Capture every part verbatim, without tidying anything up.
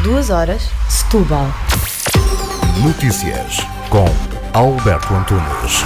Duas horas, Setúbal. Notícias com Alberto Antunes.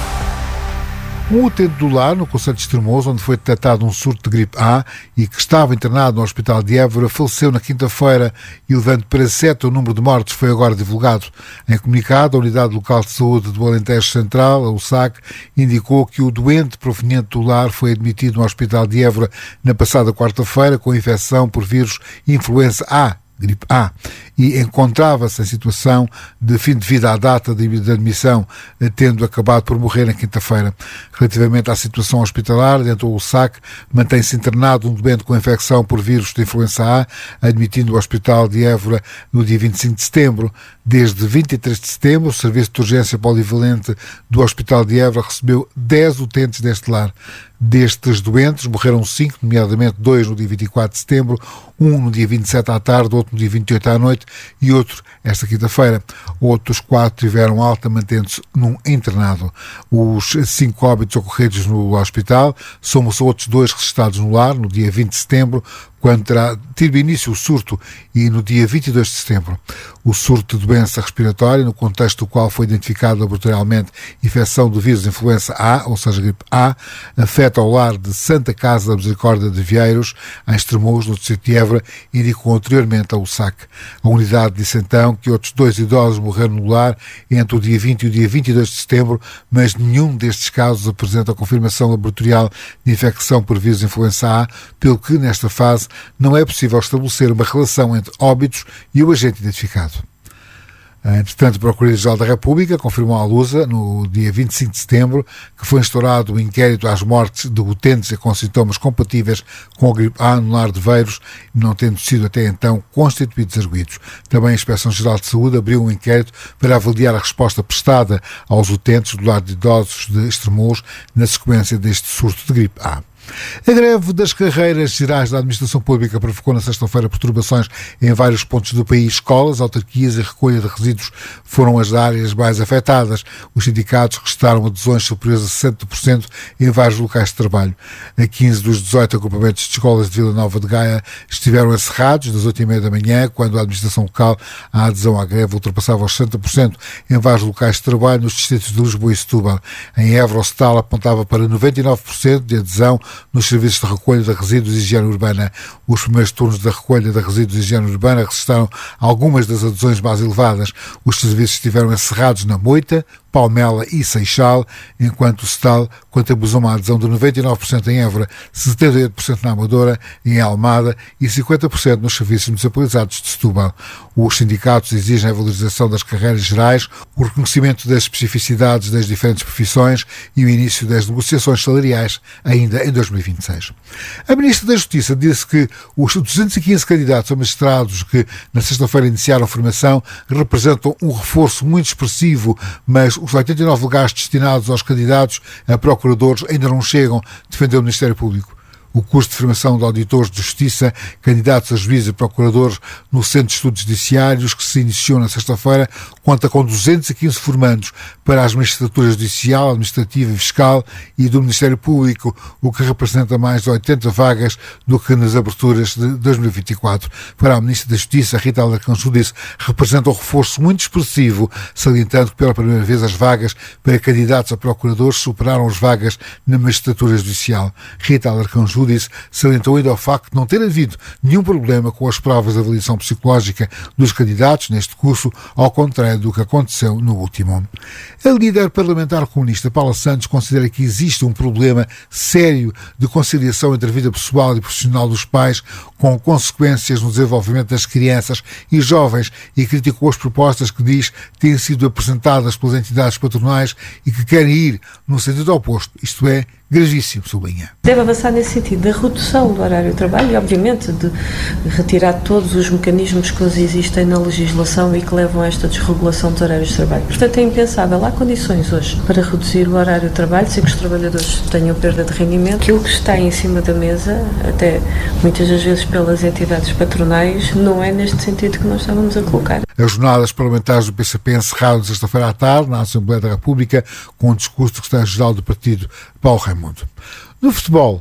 Um utente do lar, no concelho de Estremoz, onde foi detectado um surto de gripe A e que estava internado no Hospital de Évora, faleceu na quinta-feira e, levando para sete o número de mortes, foi agora divulgado. Em comunicado, a Unidade Local de Saúde do Alentejo Central, a U S A C, indicou que o doente proveniente do lar foi admitido no Hospital de Évora na passada quarta-feira com infecção por vírus influenza A, gripe A, e encontrava-se em situação de fim de vida à data de admissão, tendo acabado por morrer na quinta-feira. Relativamente à situação hospitalar, dentro do U S A C, mantém-se internado um doente com infecção por vírus de influenza A, admitido no Hospital de Évora no dia vinte e cinco de setembro. Desde vinte e três de setembro, o Serviço de Urgência Polivalente do Hospital de Évora recebeu dez utentes deste lar. Destes doentes, morreram cinco, nomeadamente dois no dia vinte e quatro de setembro, um no dia vinte e sete à tarde, outro no dia vinte e oito à noite e outro esta quinta-feira. Outros quatro tiveram alta, mantendo-se num internado. Os cinco óbitos ocorridos no hospital somam-se outros dois registrados no lar, no dia vinte de setembro, quando terá tido início o surto, e no dia vinte e dois de setembro. O surto de doença respiratória, no contexto do qual foi identificada laboratorialmente infecção do vírus influenza A, ou seja, gripe A, afeta o lar de Santa Casa da Misericórdia de Vieiros, em Estremoz, no distrito de Évora, indicou anteriormente a U S A C. A unidade disse então que outros dois idosos morreram no lar entre o dia vinte e o dia vinte e dois de setembro, mas nenhum destes casos apresenta a confirmação laboratorial de infecção por vírus influenza A, pelo que, nesta fase, não é possível estabelecer uma relação entre óbitos e o agente identificado. Entretanto, a Procuradoria-Geral da República confirmou à Lusa, no dia vinte e cinco de setembro, que foi instaurado um inquérito às mortes de utentes com sintomas compatíveis com a gripe A no lar de Veiros, não tendo sido até então constituídos arguidos. Também a Inspeção-Geral de Saúde abriu um inquérito para avaliar a resposta prestada aos utentes do lar de idosos de Estremoz na sequência deste surto de gripe A. A greve das carreiras gerais da administração pública provocou na sexta-feira perturbações em vários pontos do país. Escolas, autarquias e recolha de resíduos foram as áreas mais afetadas. Os sindicatos registraram adesões superiores a sessenta por cento em vários locais de trabalho. A quinze dos dezoito agrupamentos de escolas de Vila Nova de Gaia estiveram encerrados das oito e meia da manhã, quando a administração local, a adesão à greve ultrapassava os sessenta por cento em vários locais de trabalho nos distritos de Lisboa e Setúbal. Em Évora, o Cetal apontava para noventa e nove por cento de adesão nos serviços de recolha de resíduos e higiene urbana. Os primeiros turnos da recolha de resíduos e higiene urbana registraram algumas das adesões mais elevadas. Os serviços estiveram encerrados na Moita, Palmela e Seixal, enquanto o Cetal contabilizou uma adesão de noventa e nove por cento em Évora, setenta e oito por cento na Amadora, em Almada e cinquenta por cento nos serviços municipalizados de Setúbal. Os sindicatos exigem a valorização das carreiras gerais, o reconhecimento das especificidades das diferentes profissões e o início das negociações salariais ainda em dois mil e vinte e seis. A Ministra da Justiça disse que os duzentos e quinze candidatos a magistrados que na sexta-feira iniciaram a formação representam um reforço muito expressivo, mas os oitenta e nove lugares destinados aos candidatos a procuradores ainda não chegam, defendeu o Ministério Público. O curso de formação de auditores de justiça, candidatos a juízes e procuradores no Centro de Estudos Judiciários, que se iniciou na sexta-feira, conta com duzentos e quinze formandos para as magistraturas judicial, administrativa e fiscal e do Ministério Público, o que representa mais de oitenta vagas do que nas aberturas de dois mil e vinte e quatro. Para a Ministra da Justiça, Rita Alarcão disse, representa um reforço muito expressivo, salientando que pela primeira vez as vagas para candidatos a procuradores superaram as vagas na magistratura judicial. Rita Alarcão disse, salientou ainda ao facto de não ter havido nenhum problema com as provas de avaliação psicológica dos candidatos neste curso, ao contrário do que aconteceu no último. A líder parlamentar comunista Paula Santos considera que existe um problema sério de conciliação entre a vida pessoal e profissional dos pais, com consequências no desenvolvimento das crianças e jovens, e criticou as propostas que diz têm sido apresentadas pelas entidades patronais e que querem ir no sentido oposto, isto é, gravíssimo, sublinha. Deve avançar nesse sentido da redução do horário de trabalho e, obviamente, de retirar todos os mecanismos que hoje existem na legislação e que levam a esta desregulação dos horários de trabalho. Portanto, é impensável. Há condições hoje para reduzir o horário de trabalho, sem que os trabalhadores tenham perda de rendimento. Aquilo que está em cima da mesa, até muitas das vezes pelas entidades patronais, não é neste sentido que nós estávamos a colocar. As jornadas parlamentares do P C P encerraram sexta-feira à tarde na Assembleia da República com um discurso do secretário-geral do partido, Paulo Raimundo. No futebol,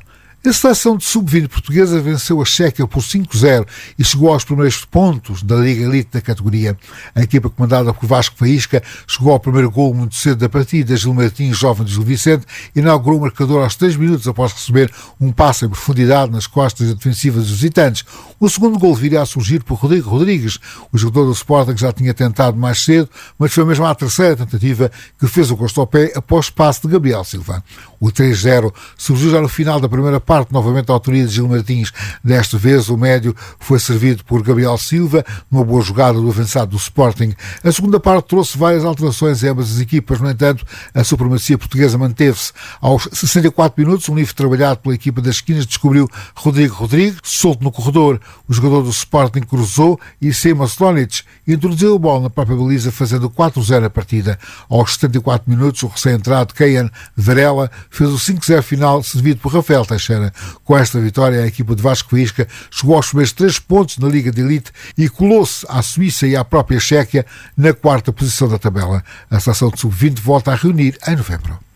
A seleção de sub vinte portuguesa venceu a Chequia por cinco a zero e chegou aos primeiros pontos da Liga Elite da categoria. A equipa comandada por Vasco Faísca chegou ao primeiro golo muito cedo da partida. Gil Martins, jovem de Gil Vicente, inaugurou o marcador aos três minutos após receber um passe em profundidade nas costas defensivas dos visitantes. O segundo golo viria a surgir por Rodrigo Rodrigues. O jogador do Sporting já tinha tentado mais cedo, mas foi mesmo à terceira tentativa que fez o gosto ao pé após passe de Gabriel Silva. O três a zero surgiu já no final da primeira parte, novamente a autoria de Gil Martins. Desta vez o médio foi servido por Gabriel Silva, numa boa jogada do avançado do Sporting. A segunda parte trouxe várias alterações em ambas as equipas, no entanto, a supremacia portuguesa manteve-se. Aos sessenta e quatro minutos, um livre trabalhado pela equipa das esquinas descobriu Rodrigo Rodrigues, solto no corredor. O jogador do Sporting cruzou e Sema Slonic introduziu a bola na própria baliza, fazendo quatro a zero a partida. Aos setenta e quatro minutos, o recém-entrado Keyan Varela fez o cinco a zero final, servido por Rafael Teixeira. Com esta vitória, a equipa de Vasco Faísca chegou aos primeiros três pontos na Liga de Elite e colou-se à Suíça e à própria Chequia na quarta posição da tabela. A seleção de sub vinte volta a reunir em novembro.